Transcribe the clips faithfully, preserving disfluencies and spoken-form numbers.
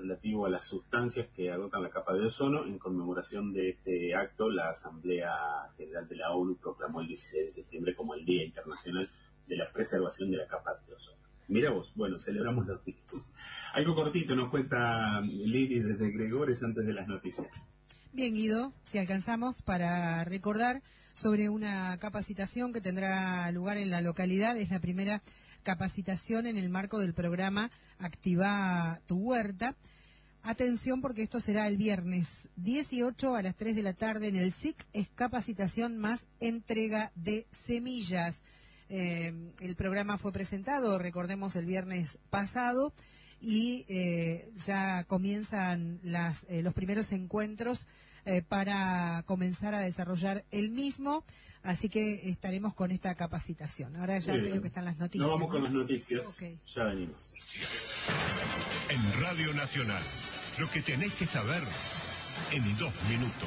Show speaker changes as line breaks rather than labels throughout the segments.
relativo a las sustancias que agotan la capa de ozono. En conmemoración de este acto, la Asamblea General de la ONU proclamó el dieciséis de septiembre como el Día Internacional de la Preservación de la Capa de Ozono. Mira vos, bueno, celebramos los días. Algo cortito nos cuenta Lili desde Gregores antes de las noticias.
Bien, Guido, si alcanzamos para recordar sobre una capacitación que tendrá lugar en la localidad. Es la primera capacitación en el marco del programa Activa tu Huerta. Atención, porque esto será el viernes dieciocho a las tres de la tarde en el S I C. Es capacitación más entrega de semillas. Eh, el programa fue presentado, recordemos, el viernes pasado, y eh, ya comienzan las, eh, los primeros encuentros eh, para comenzar a desarrollar el mismo, así que estaremos con esta capacitación. Ahora ya creo que están las noticias.
Nos vamos
¿no?
con las noticias,
okay.
Ya venimos.
En Radio Nacional, lo que tenés que saber en dos minutos.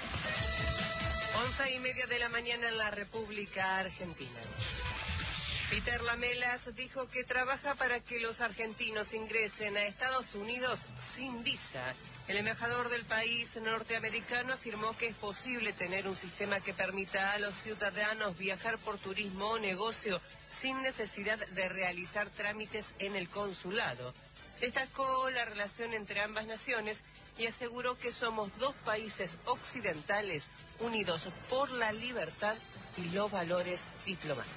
Once y media de la mañana en la República Argentina. Peter Lamelas dijo que trabaja para que los argentinos ingresen a Estados Unidos sin visa. El embajador del país norteamericano afirmó que es posible tener un sistema que permita a los ciudadanos viajar por turismo o negocio sin necesidad de realizar trámites en el consulado. Destacó la relación entre ambas naciones y aseguró que somos dos países occidentales unidos por la libertad y los valores diplomáticos.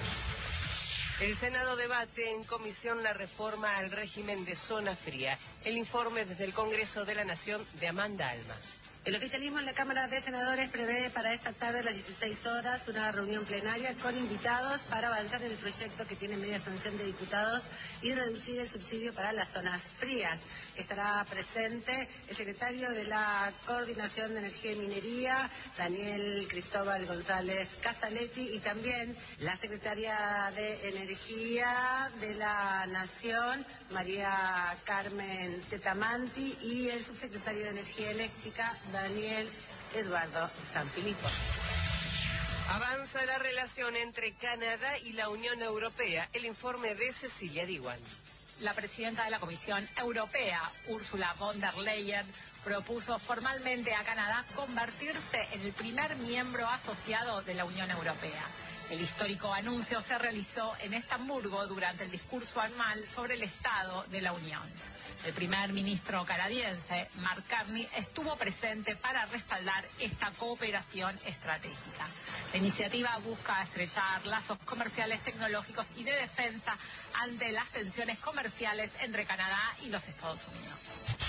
El Senado debate en comisión la reforma al régimen de zona fría. El informe desde el Congreso de la Nación de Amanda Alma.
El oficialismo en la Cámara de Senadores prevé para esta tarde a las dieciséis horas una reunión plenaria con invitados para avanzar en el proyecto que tiene media sanción de diputados y reducir el subsidio para las zonas frías. Estará presente el secretario de la Coordinación de Energía y Minería, Daniel Cristóbal González Casaletti, y también la secretaria de Energía de la Nación, María Carmen Tetamanti, y el subsecretario de Energía Eléctrica, Daniel Eduardo Sanfilippo.
Avanza la relación entre Canadá y la Unión Europea. El informe de Cecilia Diwan.
La presidenta de la Comisión Europea, Ursula von der Leyen, propuso formalmente a Canadá convertirse en el primer miembro asociado de la Unión Europea. El histórico anuncio se realizó en Estamburgo durante el discurso anual sobre el Estado de la Unión. El primer ministro canadiense, Mark Carney, estuvo presente para respaldar esta cooperación estratégica. La iniciativa busca estrechar lazos comerciales, tecnológicos y de defensa ante las tensiones comerciales entre Canadá y los Estados Unidos.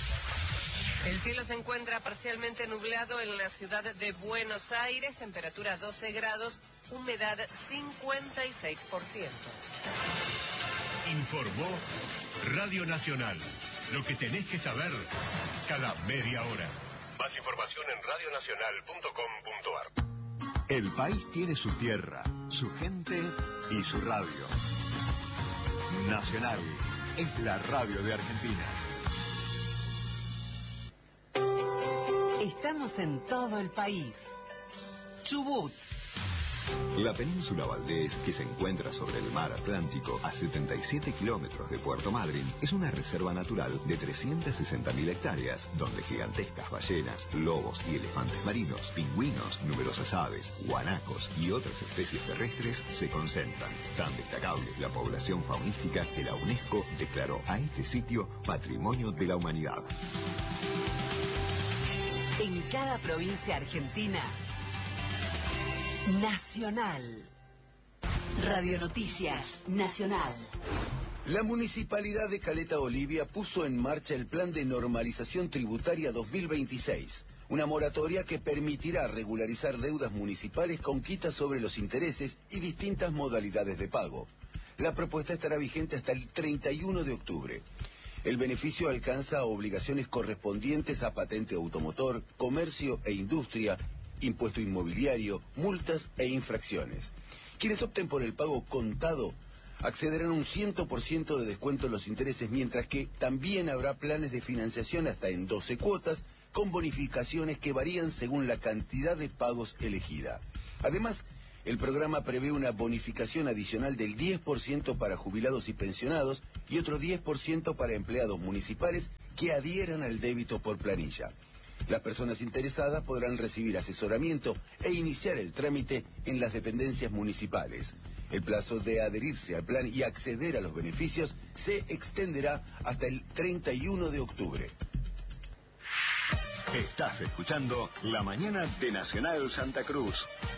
El cielo se encuentra parcialmente nublado en la ciudad de Buenos Aires, temperatura doce grados, humedad cincuenta y seis por ciento.
Informó Radio Nacional. Lo que tenés que saber cada media hora. Más información en radio nacional punto com punto ar.
El país tiene su tierra, su gente y su radio. Nacional es la radio de Argentina.
Estamos en todo el país. Chubut.
La península Valdés, que se encuentra sobre el mar Atlántico a setenta y siete kilómetros de Puerto Madryn, es una reserva natural de trescientas sesenta mil hectáreas, donde gigantescas ballenas, lobos y elefantes marinos, pingüinos, numerosas aves, guanacos y otras especies terrestres se concentran. Tan destacable la población faunística que la UNESCO declaró a este sitio Patrimonio de la Humanidad.
En cada provincia argentina, Nacional. Radio Noticias Nacional.
La Municipalidad de Caleta Olivia puso en marcha el Plan de Normalización Tributaria dos mil veintiséis, una moratoria que permitirá regularizar deudas municipales con quitas sobre los intereses y distintas modalidades de pago. La propuesta estará vigente hasta el treinta y uno de octubre. El beneficio alcanza obligaciones correspondientes a patente automotor, comercio e industria, impuesto inmobiliario, multas e infracciones. Quienes opten por el pago contado accederán a un cien por ciento de descuento en los intereses, mientras que también habrá planes de financiación hasta en doce cuotas, con bonificaciones que varían según la cantidad de pagos elegida. Además, El programa prevé una bonificación adicional del diez por ciento para jubilados y pensionados y otro diez por ciento para empleados municipales que adhieran al débito por planilla. Las personas interesadas podrán recibir asesoramiento e iniciar el trámite en las dependencias municipales. El plazo de adherirse al plan y acceder a los beneficios se extenderá hasta el treinta y uno de octubre.
Estás escuchando La Mañana de Nacional Santa Cruz.